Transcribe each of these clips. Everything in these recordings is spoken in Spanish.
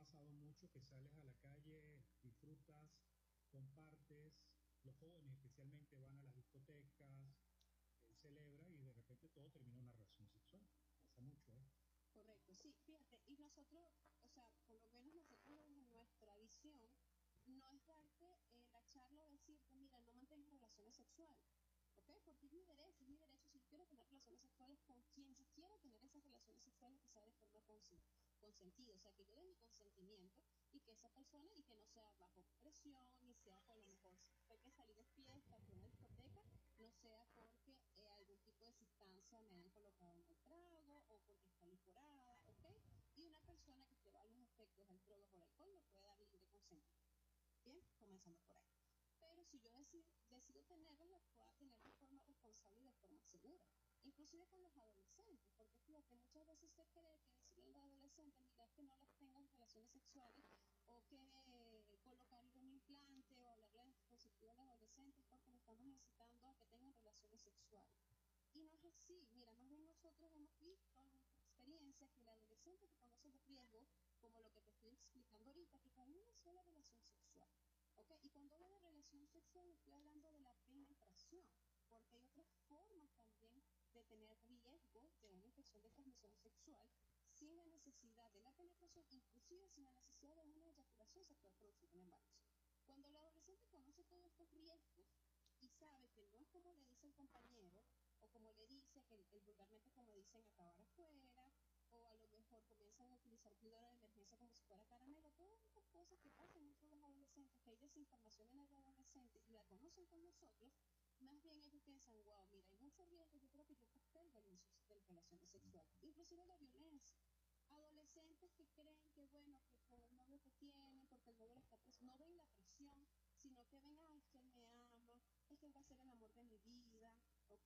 pasado mucho que sales a la calle, disfrutas, compartes, los jóvenes especialmente van a las discotecas, celebra y de repente todo termina en una relación sexual. Pasa mucho, ¿eh? Correcto, sí, fíjate, y nosotros, o sea, por lo menos nosotros en nuestra visión, no es darte la charla o decirte, mira, no mantengas relaciones sexuales, ¿ok? Porque es mi derecho, si yo quiero tener relaciones sexuales con quien yo quiero tener esas relaciones sexuales, que sea de forma consentida, o sea, que yo dé mi consentimiento y que esa persona, y que no sea bajo presión, ni sea por lo mejor, si fue que salí de fiesta, fue una discoteca, no sea porque algún tipo de sustancia me hayan colocado en el trago o porque está licorada, ¿ok? Y una persona que esté bajo los efectos del droga o alcohol no puede dar libre consentimiento. Bien, comenzando por ahí. Pero si yo decido tenerla, la pueda tener de forma responsable y de forma segura. Inclusive con los adolescentes, porque fíjate, muchas veces se cree que decirle a los adolescentes, mira, es que no las tengan relaciones sexuales, o que colocarle un implante o hablarle de dispositivo a los adolescentes porque le estamos incitando a que tengan relaciones sexuales. Y no es así, mira, más bien nosotros hemos visto en nuestra experiencia que el adolescente que conoce los riesgos, como lo que te estoy explicando ahorita, que con una sola relación sexual, ¿ok? Y cuando hablo de relación sexual estoy hablando de la penetración, porque hay otras formas también de tener riesgo de una infección de transmisión sexual sin la necesidad de la penetración, inclusive sin la necesidad de una eyaculación sexual producida en embarazo. Cuando el adolescente conoce todos estos riesgos y sabe que no es como le dice el compañero, o como le dice, que el vulgarmente como dicen, acabar afuera, o a lo mejor comienzan a utilizar píldora de emergencia como si fuera caramelo, todas estas cosas que pasan mucho los adolescentes, que hay desinformación en el adolescente y la conocen con nosotros, más bien ellos piensan, wow, mira, hay mucho riesgo, yo creo que yo postergo el inicio de relaciones sexuales, inclusive la violencia. Adolescentes que creen que, bueno, que por el novio que tienen, porque el novio está preso, no ven la presión, sino que ven, es que él me ama, es que él va a ser el amor de mi vida, ¿ok?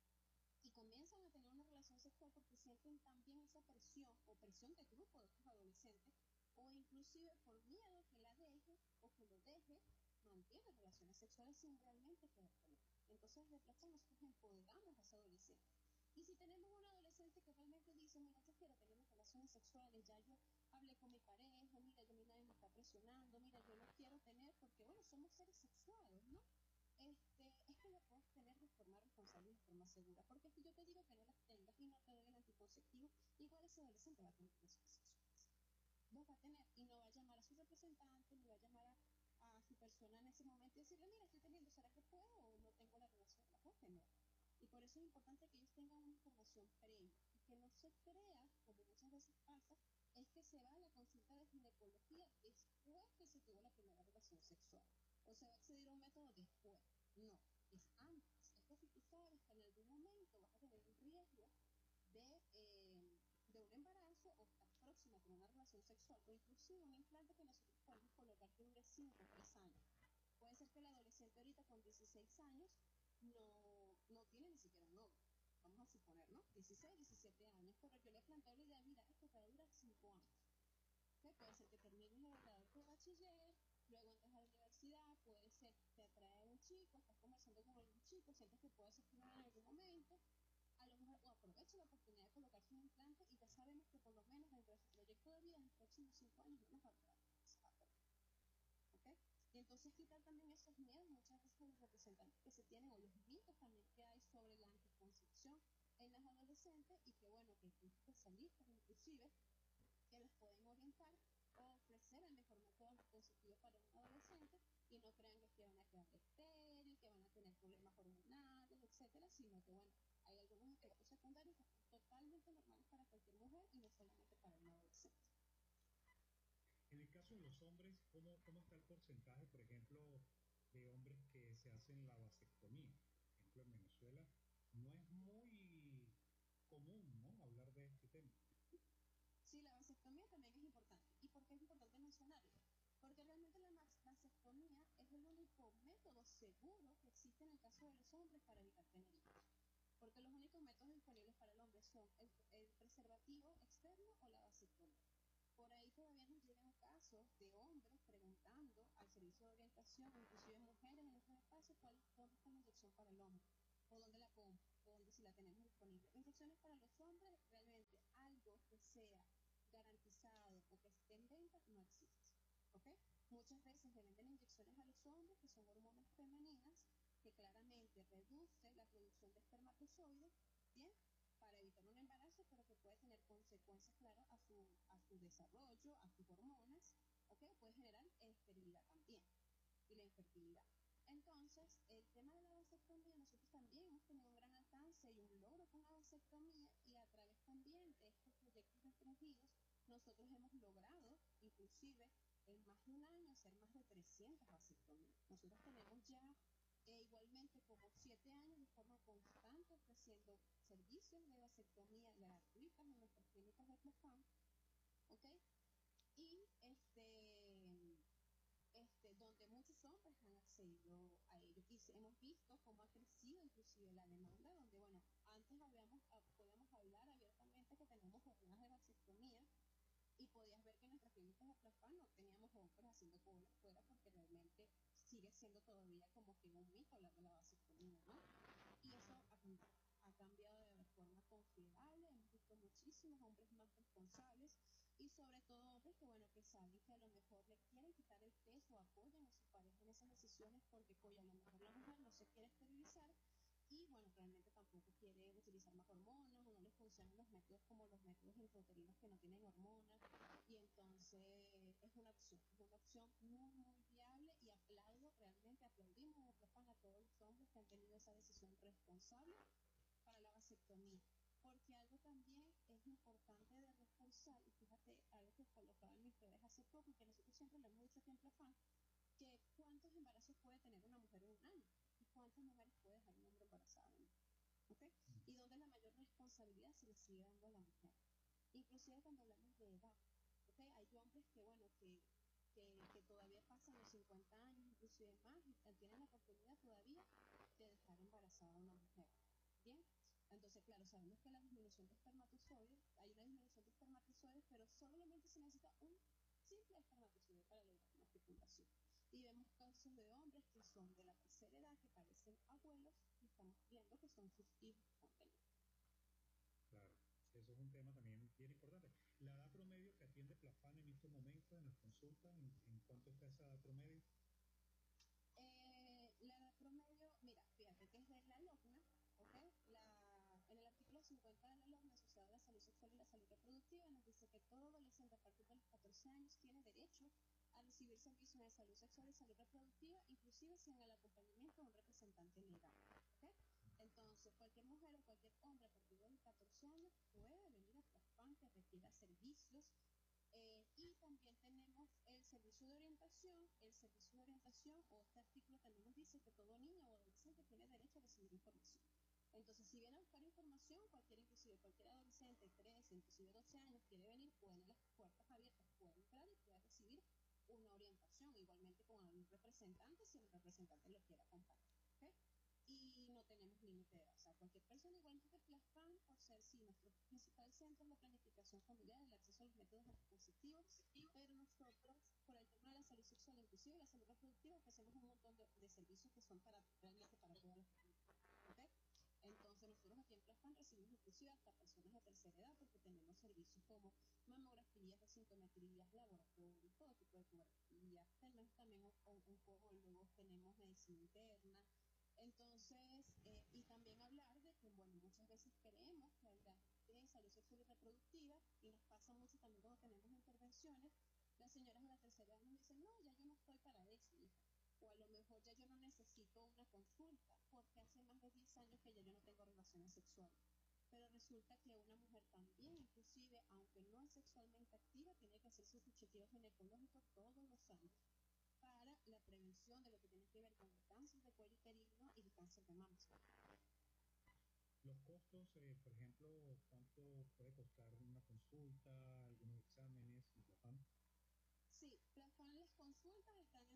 Y comienzan a tener una relación sexual porque sienten también esa presión o presión de grupo de otros adolescentes, o inclusive por miedo que la deje o que lo deje, mantiene relaciones sexuales sin realmente querer tener. Entonces, de plata nosotros empoderamos a ese adolescente. Y si tenemos un adolescente que realmente dice, mira, yo quiero tener relaciones sexuales, ya yo hablé con mi pareja, mira, yo, mi nadie me está presionando, mira, yo lo quiero tener porque, bueno, somos seres sexuados, ¿no? Es que lo puedes tener de forma responsable y de forma segura, porque si yo te digo que no las tengas y no te doy el anticonceptivo, igual ese adolescente va a tener relaciones sexuales. Vos va a tener y no va a llamar a su representante, ni va a llamar a su persona en ese momento y decirle, mira, estoy teniendo, ¿será que puedo o no tengo la relación? La puedo tener. Y por eso es importante que ellos tengan una información previa y que no se crea, como muchas veces pasa, es que se va a la consulta de ginecología después que se tuvo la primera relación sexual. O se va a acceder a un método después. No, es antes. Es que si tú sabes que en algún momento vas a tener un riesgo de un embarazo o estás próxima a tener una relación sexual o inclusive un implante que nosotros podemos colocar que dure 5 o 3 años. Puede ser que el adolescente ahorita con 16 años no tiene ni siquiera un novio. Vamos a suponer, ¿no? 16, 17 años, pero yo le planteo la idea, mira, esto te va a durar 5 años. ¿Okay? Puede ser que termines el grado de bachiller, luego entras a la universidad, puede ser que te atrae un chico, estás conversando con algún chico, sientes que puede ser en algún momento, a lo mejor o aprovecha la oportunidad de colocarse un implante y ya sabemos que por lo menos dentro de su proyecto de vida en los próximos 5 años no nos va a quedar. ¿Okay? Y entonces quitar también esos miedos muchas veces a los representantes que se tienen o los mitos también que hay sobre la anticoncepción en las adolescentes y que bueno, que hay especialistas inclusive que les pueden orientar o ofrecer el mejor método anticonceptivo para un adolescente y no crean que van a quedar estériles, que van a tener problemas hormonales, etcétera, sino que bueno, hay algunos efectos secundarios que son totalmente normales para cualquier mujer y no solamente para un adolescente. En el caso de los hombres, ¿cómo está el porcentaje, por ejemplo, de hombres que se hacen la vasectomía? Por ejemplo, en Venezuela no es muy común, ¿no?, hablar de este tema. Sí, la vasectomía también es importante. ¿Y por qué es importante mencionarlo? Porque realmente la vasectomía es el único método seguro que existe en el caso de los hombres para evitar tener hijos. Porque los únicos métodos disponibles para el hombre son el preservativo externo o la vasectomía. Por ahí todavía nos llegan casos de hombres preguntando al servicio de orientación, inclusive mujeres en estos espacios, dónde está la inyección para el hombre, o dónde la compro, o dónde si la tenemos disponible. Instrucciones para los hombres, realmente algo que sea garantizado comercializado o que esté en venta no existe, ¿ok? Muchas veces le venden inyecciones a los hombres que son hormonas femeninas que claramente reduce la producción de espermatozoides, ¿bien? Para evitar un embarazo, pero que puede tener consecuencias, claro, a su desarrollo, a sus hormonas, ¿ok? Puede generar esterilidad también y la infertilidad. Entonces, el tema de la vasectomía, nosotros también hemos tenido un gran alcance y un logro con la vasectomía y a través también de estos proyectos restringidos, nosotros hemos logrado, inclusive, en más de un año, hacer más de 300 vasectomías. Nosotros tenemos ya igualmente como 7 años de forma constante ofreciendo servicios de vasectomía gratuitas en nuestras clínicas de Plafam, ¿ok? Y donde muchos hombres han accedido a ello. Y hemos visto cómo ha crecido inclusive la demanda, donde, bueno, antes podíamos hablar abiertamente que tenemos jornadas de vasectomía y podías ver que en nuestras clínicas de Plafam no teníamos hombres haciendo cola afuera porque realmente sigue siendo todavía como que un mito hablar de la vasectomía, ¿no? Y eso ha cambiado de forma considerable, hemos visto muchísimos hombres más responsables y sobre todo hombres que, bueno, que saben que a lo mejor le quieren quitar el peso, apoyan a su pareja en esas decisiones porque, oye, a lo mejor la mujer no se quiere esterilizar y, bueno, realmente tampoco quiere utilizar más hormonas o no les funcionan los métodos como los métodos intrauterinos que no tienen hormonas y entonces es una opción muy, muy viable y realmente aplaudimos a todos los hombres que han tenido esa decisión responsable para la vasectomía. Porque algo también es importante de reforzar, y fíjate, algo que colocaba en mis redes hace poco y que nosotros siempre le hemos dicho aquí en Plafam, que cuántos embarazos puede tener una mujer en un año y cuántas mujeres puede dejar un hombre embarazado en un año, ¿ok? Y donde la mayor responsabilidad se le sigue dando a la mujer. Inclusive cuando hablamos de edad, ¿ok? Hay hombres que, bueno, que todavía pasan los 50 años, inclusive más, y tienen la oportunidad todavía de dejar embarazada a una mujer. Bien, entonces, claro, sabemos que la disminución de espermatozoides, hay una disminución de espermatozoides, pero solamente se necesita un simple espermatozoide para lograr una fecundación. Y vemos casos de hombres que son de la tercera edad, que parecen abuelos, y estamos viendo que son sus hijos que han tenido. Claro, eso es un tema también bien importante. La edad promedio que atiende Plafam en estos momentos en las consultas, ¿en cuánto está esa edad promedio? La edad promedio, mira, fíjate que es de la LOCNA, ¿ok? En el artículo 50 de la LOCNA, asociado a la salud sexual y la salud reproductiva, nos dice que todo adolescente a partir de los 14 años tiene derecho a recibir servicios de salud sexual y salud reproductiva, inclusive sin el acompañamiento de un representante legal, ¿ok? Entonces, cualquier mujer o cualquier hombre a partir de los 14 años puede venir a Plafam que requiera servicios y también tenemos el servicio de orientación. El servicio de orientación, o este artículo también nos dice que todo niño o adolescente tiene derecho a recibir información. Entonces, si viene a buscar información, inclusive cualquier adolescente, 13, inclusive 12 años, quiere venir, pueden las puertas abiertas, puede entrar y puede recibir una orientación, igualmente con un representante, si el representante lo quiere acompañar. ¿Okay? Y no tenemos límite de edad. O sea, cualquier persona, igualmente Plafam, por ser, sí, nuestro principal centro es la planificación familiar, el acceso a los métodos anticonceptivos, pero nosotros, por el tema de la salud sexual, inclusive la salud reproductiva, ofrecemos un montón de servicios que son realmente para todas las familias. ¿Okay? Entonces, nosotros aquí en Plafam recibimos inclusive hasta personas de tercera edad, porque tenemos servicios como mamografías, densitometrías, laboratorios, todo tipo de ecografías, tenemos también oncólogos, tenemos medicina interna. Entonces, y también hablar de que, bueno, muchas veces creemos que hablar de salud sexual y reproductiva, y nos pasa mucho también cuando tenemos intervenciones, las señoras de la tercera edad nos dicen, no, ya yo no estoy para eso, hija. O a lo mejor ya yo no necesito una consulta, porque hace más de 10 años que ya yo no tengo relaciones sexuales. Pero resulta que una mujer también, inclusive, aunque no es sexualmente activa, tiene que hacerse su chequeo ginecológico todos los años para la prevención de lo que tiene que ver con el cáncer de cuello uterino y el cáncer de mama. Los costos, por ejemplo, ¿cuánto puede costar una consulta, algunos exámenes en Plafam? Sí, Plafam, las consultas están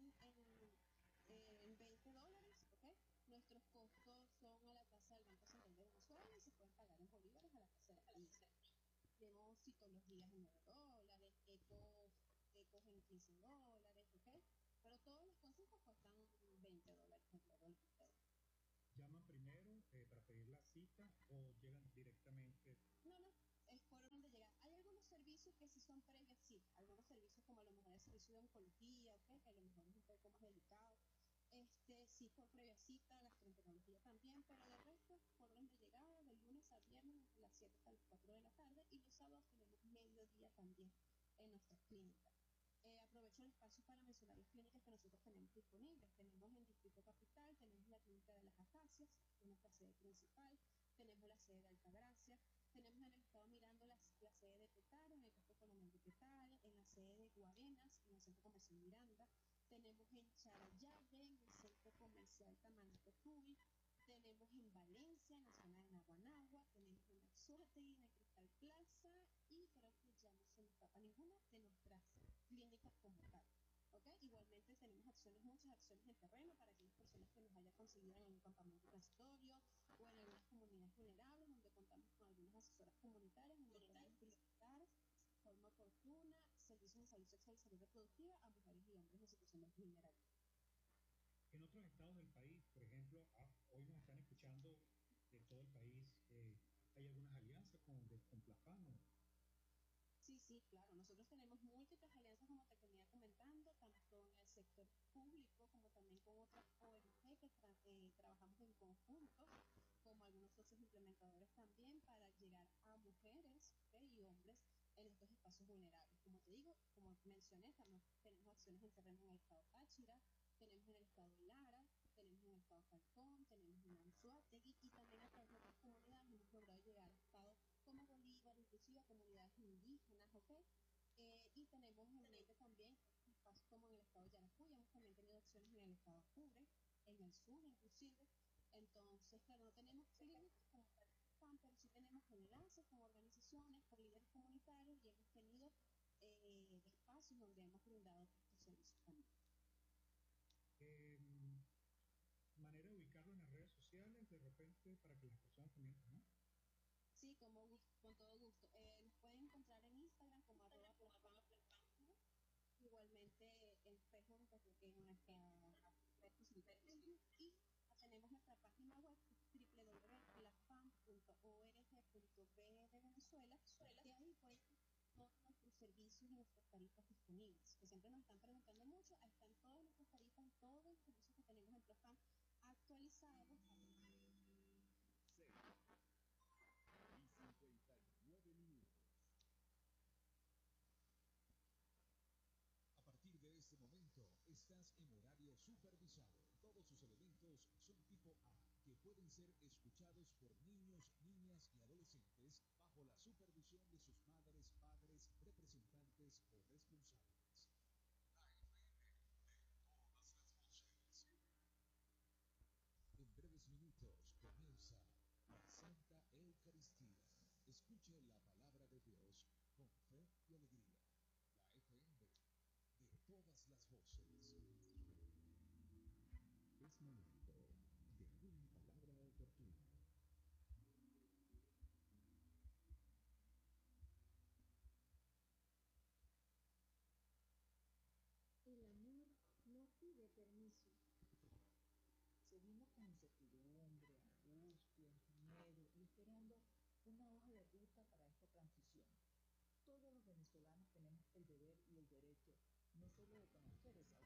en $20, ¿ok? Nuestros costos son a la tasa del Banco Central de Venezuela y se pueden pagar en bolívares a la tasa de aquí. Tenemos citologías en $9, ecos en $15, ¿ok? Pero todas las consultas cuestan $20, de acuerdo al criterio. ¿Llaman primero para pedir la cita o llegan directamente? No, es por orden de llegar. Hay algunos servicios que sí son previas, sí, algunos servicios como a lo mejor el servicio de oncología, ¿ok? Que a lo mejor es un poco más delicado. Sí, por previa cita, gastroenterología también, pero de resto, por orden de llegada, de lunes a viernes, entre las 7 hasta las 4 de la tarde, y los sábados tenemos mediodía también en nuestras clínicas. Aprovecho el espacio para mencionar las clínicas que nosotros tenemos disponibles. Tenemos en Distrito Capital, tenemos la clínica de las Acacias, que es nuestra sede principal, tenemos la sede de Altagracia, tenemos en el estado Mirando la sede de Petare, en el casco colonial de Petare, en la sede de Guarenas, en el centro comercial Miranda, tenemos en Charallave, en el centro comercial Tamanato Tuy, tenemos en Valencia, en la zona de Naguanagua, tenemos en Anzoátegui, en el Cristal Plaza, y creo que ya no se me escapa ninguna de nuestras clínicas como tal. ¿Okay? Igualmente tenemos muchas acciones en terreno para aquellas personas que nos hayan conseguido en algún campamento transitorio o en algunas comunidades vulnerables, donde contamos con algunas asesoras comunitarias donde podemos brindar de forma oportuna servicios de salud sexual y salud reproductiva a mujeres y hombres en situaciones de vulnerabilidad. En otros estados del país, por ejemplo, hoy nos están escuchando de todo el país, ¿hay algunas alianzas con Plafano? Sí, claro. Nosotros tenemos múltiples alianzas, como te venía comentando, tanto en el sector público como también con otras ONG que trabajamos en conjunto, como algunos socios implementadores también, para llegar a mujeres, ¿okay? Y hombres en estos espacios vulnerables. Como te digo, como mencioné, tenemos acciones en terreno en el estado Táchira, tenemos en el estado Lara, tenemos en el estado Falcón, tenemos en Anzoátegui, y también a través de otras comunidades hemos logrado llegar a estados como Bolívar, inclusive a comunidades indígenas, ¿ok? Y tenemos en mente también espacios como en el estado de Yaracuy, hemos también tenido acciones en el estado Apure, en el sur inclusive. Entonces, claro, no tenemos clínicas como tal, pero sí tenemos enlaces con organizaciones, con líderes comunitarios, y hemos tenido espacios donde hemos brindado estos servicios también. Manera de ubicarlo en las redes sociales, de repente, para que las personas también, ¿no? Sí, con todo gusto. Nos pueden encontrar en Instagram como @plafam. Igualmente en Facebook, en nuestra red social Facebook, y tenemos nuestra página web www.plafam.org.be de Venezuela, que ahí pueden todos nuestros servicios y nuestras tarifas disponibles, que siempre nos están preguntando mucho. Ahí están todas nuestras tarifas y todos los servicios que tenemos en Plafam actualizados. 6:59 minutos. A partir de este momento, estás en horario supervisado. Todos sus elementos son tipo A, que pueden ser escuchados por niños, niñas y adolescentes bajo la supervisión de sus madres, padres, representantes o responsables. La FM de todas las voces. En breves minutos comienza la Santa Eucaristía. Escuche la palabra de Dios con fe y alegría. La FM de todas las voces. Es momento de una palabra oportuna. El amor no pide permiso. Seguimos con incertidumbre, angustia, miedo y esperando una hoja de ruta para esta transición. Todos los venezolanos tenemos el deber y el derecho no solo de conocer esa